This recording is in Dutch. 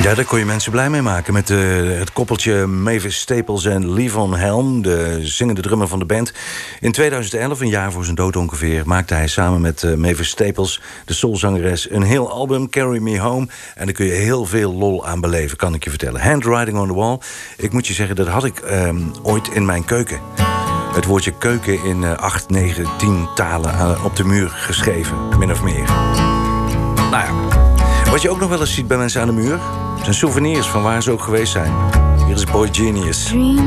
Ja, daar kon je mensen blij mee maken. Met het koppeltje Mavis Staples en Levon Helm, de zingende drummer van de band. In 2011, een jaar voor zijn dood ongeveer, maakte hij samen met Mavis Staples, de soulzangeres, een heel album, Carry Me Home. En daar kun je heel veel lol aan beleven, kan ik je vertellen. Handwriting on the Wall. Ik moet je zeggen, dat had ik ooit in mijn keuken. Het woordje keuken in 8, 9, 10 talen op de muur geschreven, min of meer. Nou ja, wat je ook nog wel eens ziet bij mensen aan de muur zijn souvenirs van waar ze ook geweest zijn. Hier is Boy Genius.